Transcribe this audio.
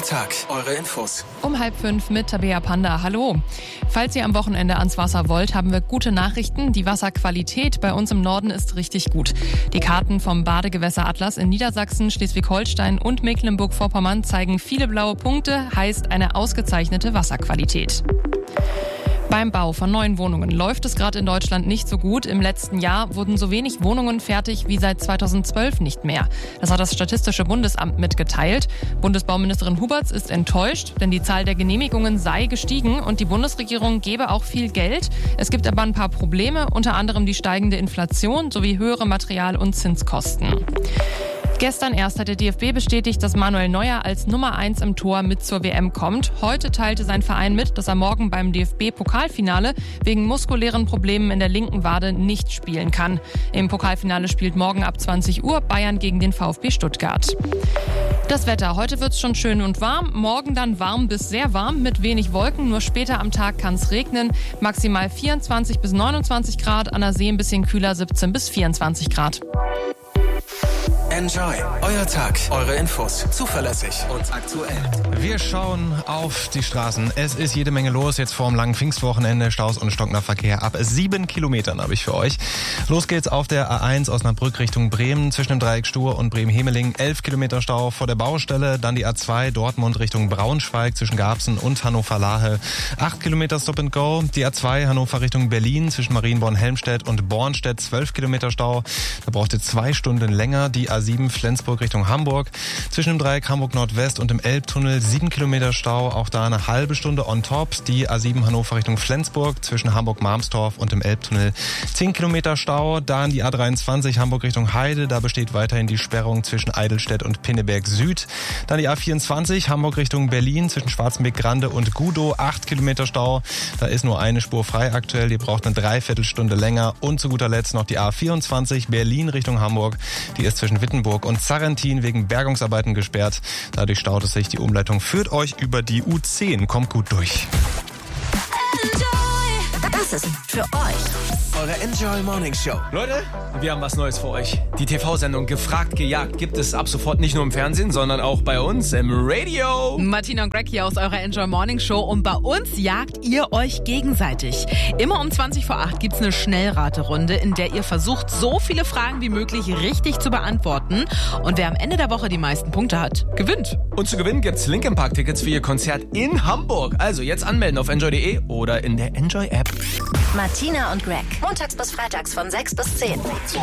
Tag, eure Infos. Um 4:30 mit Tabea Panda. Hallo. Falls ihr am Wochenende ans Wasser wollt, haben wir gute Nachrichten. Die Wasserqualität bei uns im Norden ist richtig gut. Die Karten vom Badegewässeratlas in Niedersachsen, Schleswig-Holstein und Mecklenburg-Vorpommern zeigen viele blaue Punkte, heißt eine ausgezeichnete Wasserqualität. Beim Bau von neuen Wohnungen läuft es gerade in Deutschland nicht so gut. Im letzten Jahr wurden so wenig Wohnungen fertig wie seit 2012 nicht mehr. Das hat das Statistische Bundesamt mitgeteilt. Bundesbauministerin Huberts ist enttäuscht, denn die Zahl der Genehmigungen sei gestiegen und die Bundesregierung gebe auch viel Geld. Es gibt aber ein paar Probleme, unter anderem die steigende Inflation sowie höhere Material- und Zinskosten. Gestern erst hat der DFB bestätigt, dass Manuel Neuer als Nummer 1 im Tor mit zur WM kommt. Heute teilte sein Verein mit, dass er morgen beim DFB-Pokalfinale wegen muskulären Problemen in der linken Wade nicht spielen kann. Im Pokalfinale spielt morgen ab 20 Uhr Bayern gegen den VfB Stuttgart. Das Wetter. Heute wird's schon schön und warm. Morgen dann warm bis sehr warm mit wenig Wolken. Nur später am Tag kann es regnen. Maximal 24 bis 29 Grad. An der See ein bisschen kühler, 17 bis 24 Grad. Enjoy, euer Tag, eure Infos, zuverlässig und aktuell. Wir schauen auf die Straßen. Es ist jede Menge los, jetzt vor dem langen Pfingstwochenende. Staus und stockender Verkehr ab 7 Kilometern habe ich für euch. Los geht's auf der A1 Osnabrück Richtung Bremen zwischen dem Dreieck Stur und Bremen-Hemeling. 11 Kilometer Stau vor der Baustelle. Dann die A2 Dortmund Richtung Braunschweig zwischen Garbsen und Hannover-Lahe. 8 Kilometer Stop and Go. Die A2 Hannover Richtung Berlin zwischen Marienborn-Helmstedt und Bornstedt. 12 Kilometer Stau. Da braucht ihr 2 Stunden länger. Die A7 Flensburg Richtung Hamburg. Zwischen dem Dreieck Hamburg Nordwest und dem Elbtunnel 7 Kilometer Stau. Auch da eine halbe Stunde on top. Die A7 Hannover Richtung Flensburg zwischen Hamburg-Marmstorf und dem Elbtunnel 10 Kilometer Stau. Dann die A23 Hamburg Richtung Heide. Da besteht weiterhin die Sperrung zwischen Eidelstedt und Pinneberg Süd. Dann die A24 Hamburg Richtung Berlin zwischen Schwarzenbeck-Grande und Gudow. 8 Kilometer Stau. Da ist nur eine Spur frei aktuell. Die braucht eine Dreiviertelstunde länger. Und zu guter Letzt noch die A24 Berlin Richtung Hamburg. Die ist zwischen Wittenburg und Sarrentin wegen Bergungsarbeiten gesperrt. Dadurch staut es sich. Die Umleitung führt euch über die U10. Kommt gut durch. Das ist für euch Eure Enjoy Morning Show. Leute, wir haben was Neues für euch. Die TV-Sendung Gefragt, gejagt gibt es ab sofort nicht nur im Fernsehen, sondern auch bei uns im Radio. Martina und Greg hier aus eurer Enjoy Morning Show und bei uns jagt ihr euch gegenseitig. Immer um 20:08 gibt's eine Schnellraterunde, in der ihr versucht, so viele Fragen wie möglich richtig zu beantworten. Und wer am Ende der Woche die meisten Punkte hat, gewinnt. Und zu gewinnen gibt's Linkin Park Tickets für ihr Konzert in Hamburg. Also jetzt anmelden auf enjoy.de oder in der Enjoy App. Martina und Greg. Montags bis freitags von 6 bis 10.